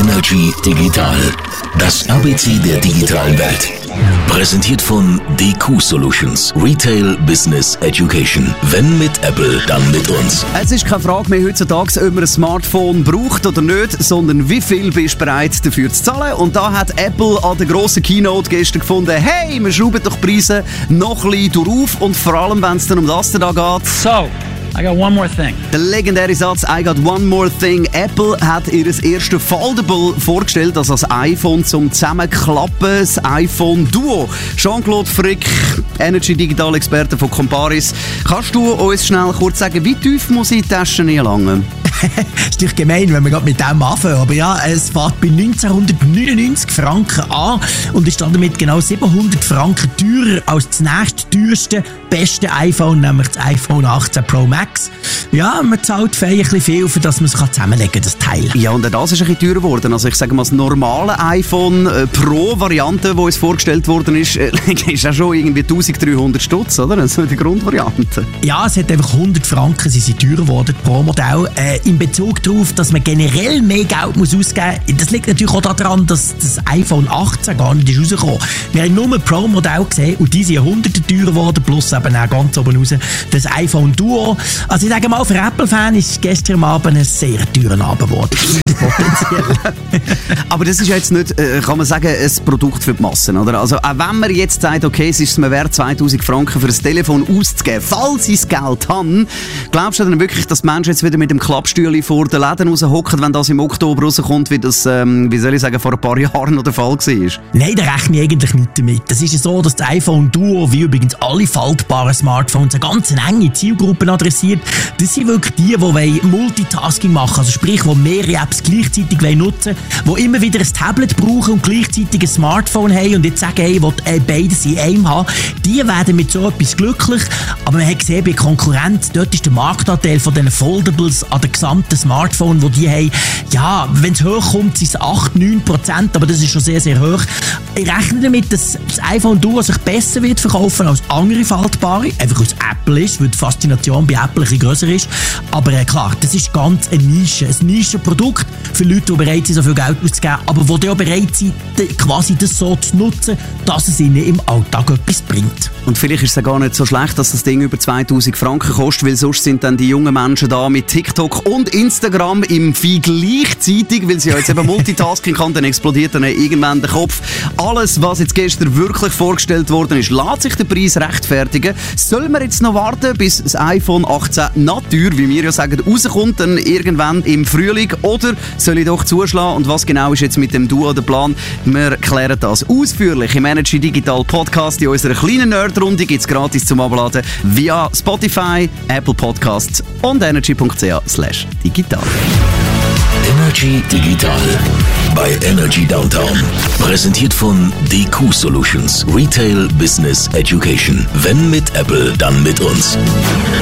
Energy Digital, das ABC der digitalen Welt. Präsentiert von DQ Solutions, Retail Business Education. Wenn mit Apple, dann mit uns. Es ist keine Frage mehr heutzutage, ob man ein Smartphone braucht oder nicht, sondern wie viel bist du bereit dafür zu zahlen. Und da hat Apple an der grossen Keynote gestern gefunden, hey, wir schrauben doch die Preise noch ein bisschen auf. Und vor allem, wenn es dann um das da geht. So, I got one more thing. Der legendäre Satz I got one more thing. Apple hat ihr erstes Foldable vorgestellt, also das iPhone zum Zusammenklappen, das iPhone Duo. Jean-Claude Frick, Energy-Digital-Experte von Comparis. Kannst du uns schnell kurz sagen, wie tief muss ich die Tasche einlangen? Ist natürlich gemein, wenn wir gerade mit dem anfangen. Aber ja, es fängt bei 1999 Franken an und ist damit genau 700 Franken teurer als das nächstteuerste, beste iPhone, nämlich das iPhone 18 Pro Max. Ja, man zahlt ein bisschen viel, für das man es zusammenlegen kann, das Teil. Ja, und das ist ein bisschen teurer geworden. Also ich sage mal, das normale iPhone Pro-Variante, die uns vorgestellt worden ist, ist auch schon irgendwie 1300 Stutz, oder? Das ist die Grundvariante. Ja, es hat einfach 100 Franken, sie sind teurer geworden pro Modell. In Bezug darauf, dass man generell mehr Geld muss ausgeben muss, das liegt natürlich auch daran, dass das iPhone 18 gar nicht rausgekommen ist. Wir haben nur ein Pro-Modell gesehen und die sind Hunderte teurer geworden, plus eben auch ganz oben raus das iPhone Duo. Also ich sage mal, für Apple-Fans ist gestern Abend ein sehr teurer Abend geworden. Aber das ist jetzt nicht, kann man sagen, ein Produkt für die Massen, oder? Also auch wenn man jetzt sagt, okay, es ist mir wert, 2000 Franken für ein Telefon auszugeben, falls sie das Geld haben, glaubst du dann wirklich, dass die Menschen jetzt wieder mit dem Klappstühle vor den Läden raushocken, wenn das im Oktober rauskommt, wie das, wie soll ich sagen, vor ein paar Jahren noch der Fall war? Nein, da rechne ich eigentlich nicht damit. Es ist ja so, dass das iPhone Duo, wie übrigens alle faltbaren Smartphones, eine ganz enge Zielgruppe adressiert. Das sind wirklich die Multitasking machen, also sprich, die mehrere Apps gleichzeitig nutzen wollen, die immer wieder ein Tablet brauchen und gleichzeitig ein Smartphone haben und jetzt sagen, hey, ich will beides in einem haben. Die werden mit so etwas glücklich, aber man hat gesehen, bei Konkurrenz, dort ist der Marktanteil von diesen Foldables an den gesamten Smartphone, die die haben, ja, wenn es hochkommt, sind es 8-9%, aber das ist schon sehr, sehr hoch. Ich rechne damit, dass das iPhone Duo sich besser wird verkaufen als andere faltbare, einfach aus Apple ist, weil die Faszination bei Apple ein bisschen grösser ist. Aber klar, das ist ganz eine Nische, ein Nischenprodukt für Leute, die bereit sind, so viel Geld auszugeben, aber die auch bereit sind, quasi das so zu nutzen, dass es ihnen im Alltag etwas bringt. Und vielleicht ist es ja gar nicht so schlecht, dass das Ding über 2000 Franken kostet, weil sonst sind dann die jungen Menschen da mit TikTok und Instagram im Vieh gleichzeitig, weil sie ja jetzt eben Multitasking kann, dann explodiert dann irgendwann der Kopf. Alles, was jetzt gestern wirklich vorgestellt worden ist, lässt sich der Preis rechtfertigen. Sollen wir jetzt noch warten, bis das iPhone 18 Natur, wie wir ja sagen, rauskommt, dann irgendwann im Frühling, oder soll ich doch zuschlagen? Und was genau ist jetzt mit dem Duo der Plan? Wir klären das ausführlich im Energy Digital Podcast. In unserer kleinen Nerdrunde gibt es gratis zum Abladen via Spotify, Apple Podcasts und energy.ch/digital. Energy Digital bei Energy Downtown. Präsentiert von DQ Solutions, Retail Business Education. Wenn mit Apple, dann mit uns.